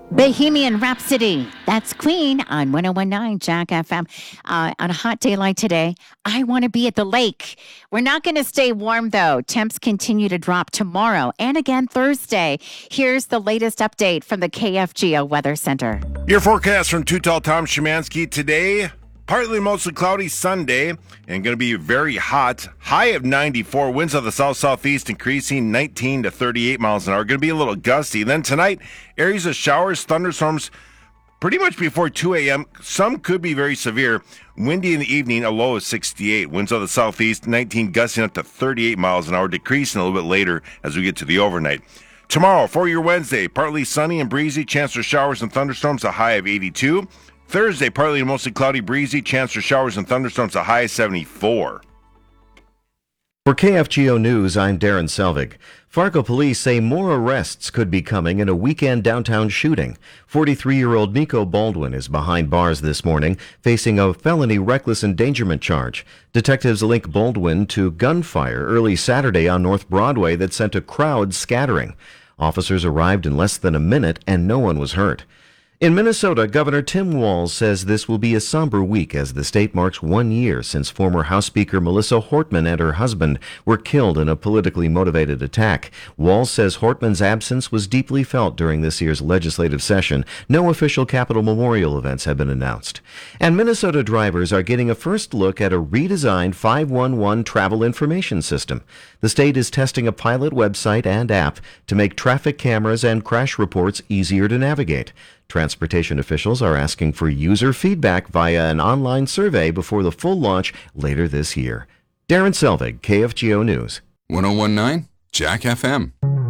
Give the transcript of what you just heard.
Bohemian Rhapsody. That's Queen on 1019 Jack FM. On a hot day like today, I want to be at the lake. We're not going to stay warm, though. Temps continue to drop tomorrow and again Thursday. Here's the latest update from the KFGO Weather Center. Your forecast from Too Tall Tom Szymanski today. Partly mostly cloudy Sunday and going to be very hot. High of 94. Winds of the south-southeast increasing 19 to 38 miles an hour. Going to be a little gusty. Then tonight, areas of showers, thunderstorms pretty much before 2 a.m. Some could be very severe. Windy in the evening, a low of 68. Winds of the southeast, 19 gusting up to 38 miles an hour. Decreasing a little bit later as we get to the overnight. Tomorrow, for your Wednesday, partly sunny and breezy. Chance for showers and thunderstorms, a high of 82. Thursday, partly and mostly cloudy, breezy, chance for showers and thunderstorms, a high of 74. For KFGO News, I'm Darren Selvig. Fargo police say more arrests could be coming in a weekend downtown shooting. 43-year-old Nico Baldwin is behind bars this morning, facing a felony reckless endangerment charge. Detectives link Baldwin to gunfire early Saturday on North Broadway that sent a crowd scattering. Officers arrived in less than a minute and no one was hurt. In Minnesota, Governor Tim Walz says this will be a somber week as the state marks 1 year since former House Speaker Melissa Hortman and her husband were killed in a politically motivated attack. Walz says Hortman's absence was deeply felt during this year's legislative session. No official Capitol Memorial events have been announced. And Minnesota drivers are getting a first look at a redesigned 511 travel information system. The state is testing a pilot website and app to make traffic cameras and crash reports easier to navigate. Transportation officials are asking for user feedback via an online survey before the full launch later this year. Darren Selvig, KFGO News. 1019 Jack FM.